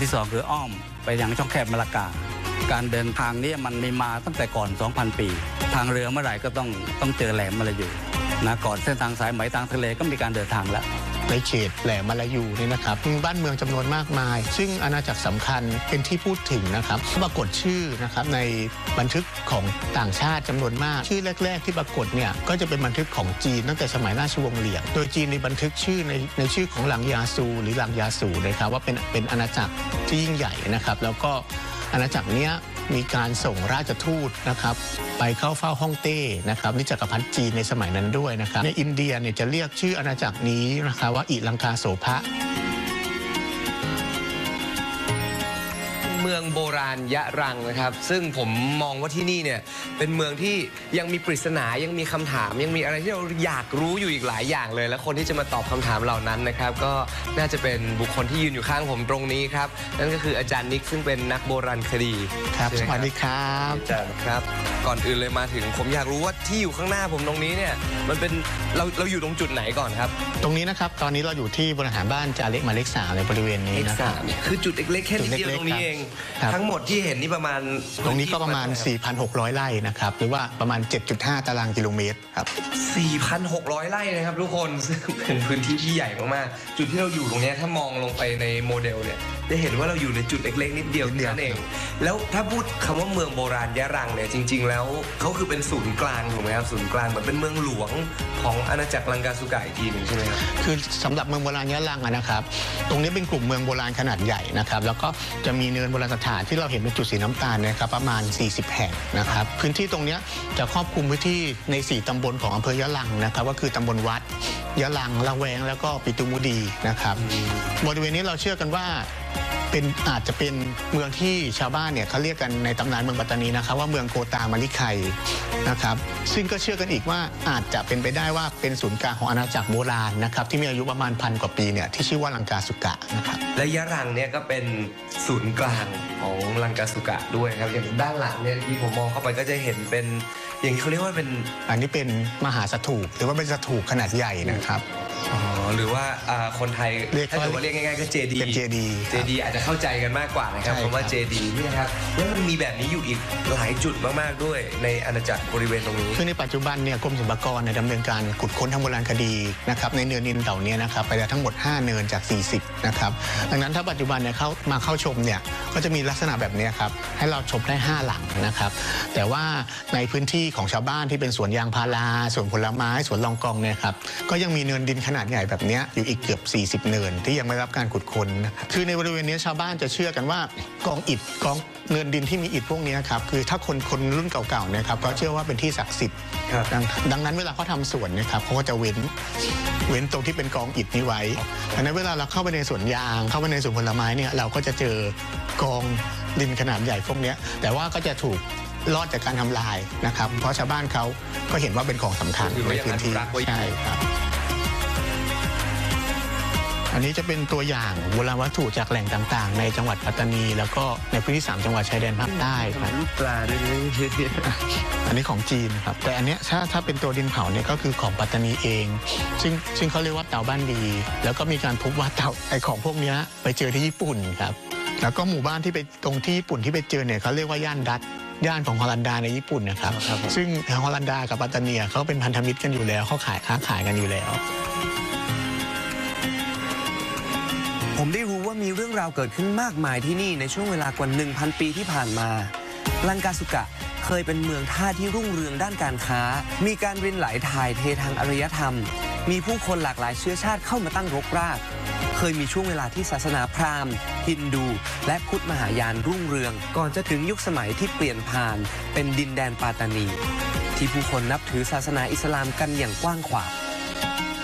ที่2คืออ้อมไปยังช่องแคบมะละกาการเดินทางนี้มันมีมาตั้งแต่ก่อน 2,000 ปีทางเรือเมื่อไหร่ก็ต้องเจอแหลมมะละยูนะก่อนเส้นทางสายไหมทางทะเลก็มีการเดินทางแล้วในเขตแหลมมะละยูนี่นะครับมีบ้านเมืองจำนวนมากมายซึ่งอาณาจักรสำคัญเป็นที่พูดถึงนะครับปรากฏชื่อนะครับในบันทึกของต่างชาติจำนวนมากชื่อแรกๆที่ปรากฏเนี่ยก็จะเป็นบันทึกของจีนตั้งแต่สมัยราชวงศ์เหลียงโดยจีนในบันทึกชื่อในชื่อของหลังยาซูหรือหลังยาสูนะครับว่าเป็นอาณาจักรที่ยิ่งใหญ่นะครับแล้วก็อาณาจักรเนี้ยมีการส่งราชทูตนะครับไปเข้าเฝ้าฮ่องเต้นะครับนี่จักรพรรดิจีนในสมัยนั้นด้วยนะครับในอินเดียเนี่ยจะเรียกชื่ออาณาจักรนี้นะครับว่าอิลังกาโสภะเมืองโบราณยะรังนะครับซึ่งผมมองว่าที่นี่เนี่ยเป็นเมืองที่ยังมีปริศนายังมีคำถามยังมีอะไรที่เราอยากรู้อยู่อีกหลายอย่างเลยและคนที่จะมาตอบคำถามเหล่านั้นนะครับก็น่าจะเป็นบุคคลที่ยืนอยู่ข้างผมตรงนี้ครับนั่นก็คืออาจารย์นิกซึ่งเป็นนักโบราณคดีครับสวัสดีครับอาจารย์ครับก่อนอื่นเลยมาถึงผมอยากรู้ว่าที่อยู่ข้างหน้าผมตรงนี้เนี่ยมันเป็นเราอยู่ตรงจุดไหนก่อนครับตรงนี้นะครับตอนนี้เราอยู่ที่บริหารบ้านจาเล็กมาเล็กสามในบริเวณนี้นะครับคือจุดเล็กๆแค่นิดเดียวตรงนี้เองทั้งหมดที่เห็นนี่ประมาณตรงนี้ก็ประมาณ 4,600 ไร่นะครับหรือว่าประมาณ 7.5 ตารางกิโลเมตรครับ 4,600 ไร่นะครับทุกคนซึ่งเป็นพื้นที่ที่ใหญ่มากๆจุดที่เราอยู่ตรงนี้ถ้ามองลงไปในโมเดลเนี่ยจะเห็นว่าเราอยู่ในจุดเล็กๆนิดเดียวนั่นเองแล้วถ้าพูดคำว่าเมืองโบราณยะรังเนี่ยจริงๆแล้วเขาคือเป็นศูนย์กลางถูกไหมครับศูนย์กลางเหมือนเป็นเมืองหลวงของอาณาจักรลังกาสุกะอีกทีหนึ่งใช่ไหมครับคือสำหรับเมืองโบราณยะรังนะครับตรงนี้เป็นกลุ่มเมืองโบราณขนาดใหญ่นะครับแล้วก็จะมีเนินโบราณสถานที่เราเห็นเป็นจุดสีน้ำตาลนะครับประมาณ40แห่งนะครับพื้นที่ตรงนี้จะครอบคลุมพื้นที่ใน4ตำบลของอำเภอยะรังนะครับก็คือตำบลวัดยะรังละแวงแล้วก็ปิตุมุดีนะครับบริเวณนี้เราเชื่อกันว่าอาจจะเป็นเมืองที่ชาวบ้านเนี่ยเขาเรียกกันในตำนานเมืองปัตตานีนะครับว่าเมืองโกตามะลิไคนะครับซึ่งก็เชื่อกันอีกว่าอาจจะเป็นไปได้ว่าเป็นศูนย์กลางของอาณาจักรโบราณนะครับที่มีอายุประมาณ1,000 กว่าปีเนี่ยที่ชื่อว่าลังกาสุกะนะครับและยะรังเนี่ยก็เป็นศูนย์กลางของลังกาสุกะด้วยครับอย่างด้านหลังเนี่ยที่ผมมองเข้าไปก็จะเห็นเป็นอย่างที่เขาเรียกว่าเป็นอันนี้เป็นมหาสถูปหรือว่าเป็นสถูปขนาดใหญ่นะครับหรือว่าคนไทยถ้าเกิดว่าเรียกง่ายๆก็เจดีเป็นเจดีอาจจะเข้าใจกันมากกว่านะครับคำว่าเจดีนี่ครับแล้วมันมีแบบนี้อยู่อีกหลายจุดมากๆด้วยในอาณาจักรบริเวณตรงนี้คือในปัจจุบันเนี่ยกรมศิลปากรดำเนินการขุดค้นทางโบราณคดีนะครับในเนินดินเหล่านี้นะครับไปแล้วทั้งหมด5เนินจาก40นะครับดังนั้นถ้าปัจจุบันเนี่ยเข้าชมเนี่ยก็จะมีลักษณะแบบนี้ครับให้เราชมได้5หลังนะครับแต่ว่าในพื้นที่ของชาวบ้านที่เป็นสวนยางพาราสวนผลไม้สวนลองกองเนี่ยครับก็ยังมีเนินดินขนาดใหญ่แบบนี้อยู่อีกเกือบ40เนินที่ยังไม่รับการขุดค้นนะครับคือในบริเวณนี้ชาวบ้านจะเชื่อกันว่ากองอิฐกองเนินดินที่มีอิฐพวกนี้ครับคือถ้าคนรุ่นเก่าๆเนี่ยครับก็เชื่อว่าเป็นที่ศักดิ์สิทธิ์ดังนั้นเวลาเขาทำสวนเนี่ยครับเขาก็จะเว้นตรงที่เป็นกองอิฐนี้ไว้ดังนั้นเวลาเราเข้าไปในสวนยางเข้าไปในสวนผลไม้เนี่ยเราก็จะเจอกองดินขนาดใหญ่พวกนี้แต่ว่าก็จะถูกรอดจากการทำลายนะครับเพราะชาวบ้านเขาก็เห็นว่าเป็นของสำคัญในพื้นที่ใช่ครับอันนี้จะเป็นตัวอย่างโบราณวัตถุจากแหล่งต่างๆในจังหวัดปัตตานีแล้วก็ในพื้นที่3จังหวัดชายแดนภาคใต้ครับลูกปลาด้วยอันนี้ของจีนครับแต่อันนี้ถ้าเป็นตัวดินเผาเนี่ยก็คือของปัตตานีเองซึ่งเขาเรียกว่าเต่าบ้านดีแล้วก็มีการพบว่าเต่าของพวกนี้ไปเจอที่ญี่ปุ่นครับแล้วก็หมู่บ้านที่ไปตรงที่ญี่ปุ่นที่ไปเจอเนี่ยเขาเรียกว่าย่านดัตย่านของฮอลันดาในญี่ปุ่นนะครับซึ่งฮอลันดากับปัตตานีเขาเป็นพันธมิตรกันอยู่แล้วเขาค้าขายกันอยู่แล้วผมได้รู้ว่ามีเรื่องราวเกิดขึ้นมากมายที่นี่ในช่วงเวลากว่า 1,000 ปีที่ผ่านมาลังกาสุกะเคยเป็นเมืองท่าที่รุ่งเรืองด้านการค้ามีการรินไหลถ่ายเททางอารยธรรมมีผู้คนหลากหลายเชื้อชาติเข้ามาตั้งรกรากเคยมีช่วงเวลาที่ศาสนาพราหมณ์ฮินดูและพุทธมหายานรุ่งเรืองก่อนจะถึงยุคสมัยที่เปลี่ยนผ่านเป็นดินแดนปาตานีที่ผู้คนนับถือศาสนาอิสลามกันอย่างกว้างขวาง